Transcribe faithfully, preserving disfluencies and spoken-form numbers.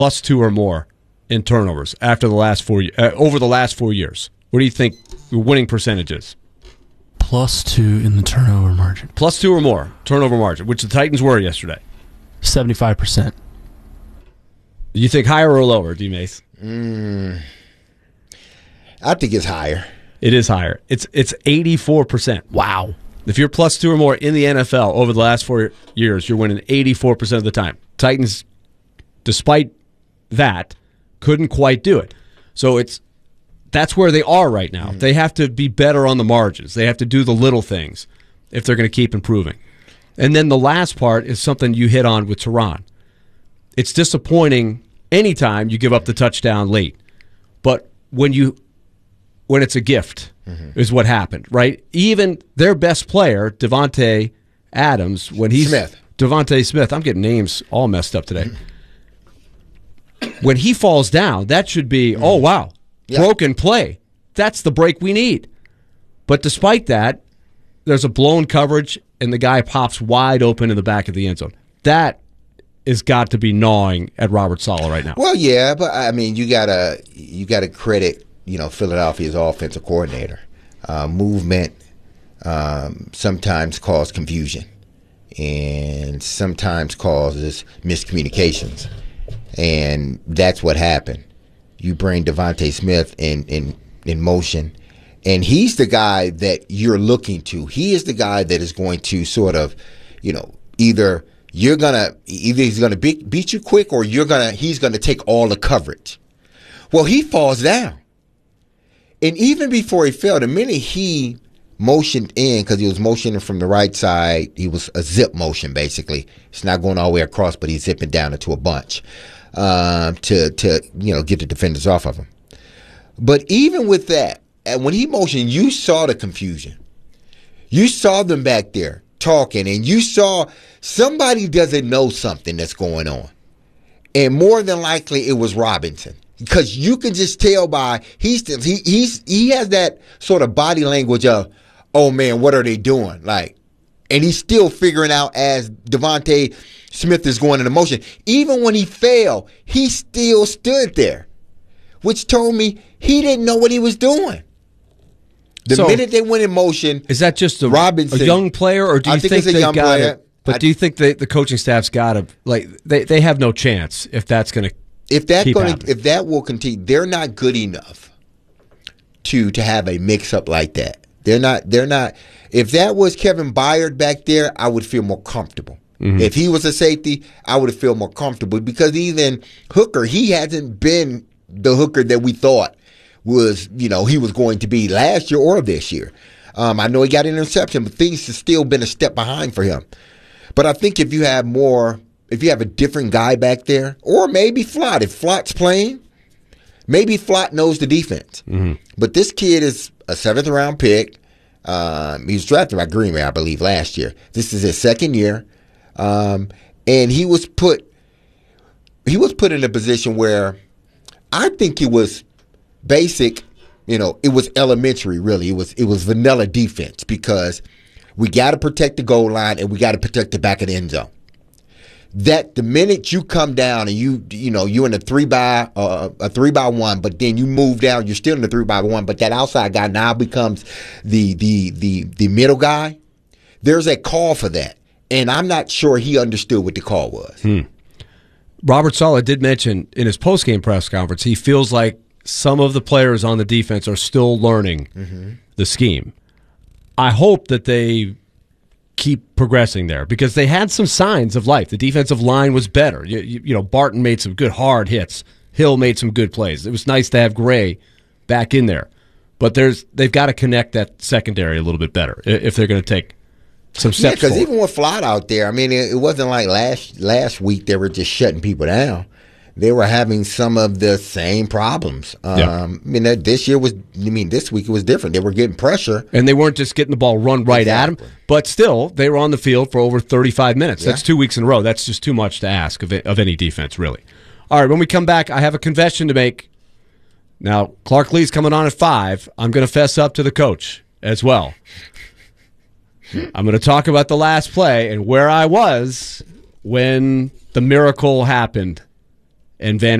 plus two or more in turnovers after the last four uh, over the last four years? What do you think the winning percentage is? Plus two in the turnover margin. Plus two or more turnover margin, which the Titans were yesterday. seventy-five percent. Do you think higher or lower, D. Mace? Mm, I think it's higher. It is higher. It's it's eighty-four percent. Wow. If you're plus two or more in the N F L over the last four years, you're winning eighty-four percent of the time. Titans, despite that, couldn't quite do it. So it's that's where they are right now. Mm-hmm. They have to be better on the margins. They have to do the little things if they're going to keep improving. And then the last part is something you hit on with Tehran. It's disappointing anytime you give up the touchdown late. But when you when it's a gift mm-hmm. is what happened, right? Even their best player, Devontae Adams, when he's Smith. Devontae Smith, I'm getting names all messed up today. Mm-hmm. When he falls down, that should be, mm-hmm. oh, wow, yeah. broken play. That's the break we need. But despite that, there's a blown coverage, and the guy pops wide open in the back of the end zone. That is got to be gnawing at Robert Saleh right now. Well, yeah, but I mean, you gotta you gotta credit, you know, Philadelphia's offensive coordinator. Uh, movement um, sometimes causes confusion, and sometimes causes miscommunications, and that's what happened. You bring Devontae Smith in in in motion. And he's the guy that you're looking to. He is the guy that is going to sort of, you know, either you're gonna either he's gonna beat, beat you quick, or you're gonna he's gonna take all the coverage. Well, he falls down, and even before he fell, the minute he motioned in, because he was motioning from the right side, he was a zip motion basically. It's not going all the way across, but he's zipping down into a bunch um, to to you know get the defenders off of him. But even with that. And when he motioned, you saw the confusion. You saw them back there talking, and you saw somebody doesn't know something that's going on. And more than likely, it was Robinson, because you can just tell by he's he he's he has that sort of body language of, oh man, what are they doing? Like, and he's still figuring out as Devontae Smith is going into motion. Even when he fell, he still stood there, which told me he didn't know what he was doing. The so, minute they went in motion, is that just a, Robinson, a young player, or do you I think, think it's a young got player. it? But I, do you think they, the coaching staff's got to like they, they have no chance if that's going to if that keep going happening? if that will continue? They're not good enough to to have a mix up like that. They're not. They're not. If that was Kevin Byard back there, I would feel more comfortable. Mm-hmm. If he was a safety, I would feel more comfortable, because even Hooker, he hasn't been the Hooker that we thought was, you know, he was going to be last year or this year. Um, I know he got an interception, but things have still been a step behind for him. But I think if you have more, if you have a different guy back there, or maybe Flott, if Flott's playing, maybe Flott knows the defense. Mm-hmm. But this kid is a seventh round pick. Um, he was drafted by Green Bay, I believe, last year. This is his second year. Um, and he was put, he was put in a position where I think it was basic, you know, it was elementary, really. It was it was vanilla defense, because we got to protect the goal line and we got to protect the back of the end zone. That the minute you come down and you you know you're in a three by uh, a three by one, but then you move down, you're still in the three by one, but that outside guy now becomes the the the the middle guy. There's a call for that, and I'm not sure he understood what the call was. Hmm. Robert Saleh did mention in his post-game press conference he feels like some of the players on the defense are still learning mm-hmm. the scheme. I hope that they keep progressing there, because they had some signs of life. The defensive line was better. You, you, you know, Barton made some good hard hits. Hill made some good plays. It was nice to have Gray back in there. But there's they've got to connect that secondary a little bit better if they're going to take some steps yeah, forward. Because even with Flott out there, I mean, it, it wasn't like last last week they were just shutting people down. They were having some of the same problems. Um, yeah. I mean, this year was, I mean, this week it was different. They were getting pressure. And they weren't just getting the ball run right exactly. at them, but still, they were on the field for over thirty-five minutes. Yeah. That's two weeks in a row. That's just too much to ask of, of any defense, really. All right, when we come back, I have a confession to make. Now, Clark Lee's coming on at five. I'm going to fess up to the coach as well. I'm going to talk about the last play and where I was when the miracle happened. and Van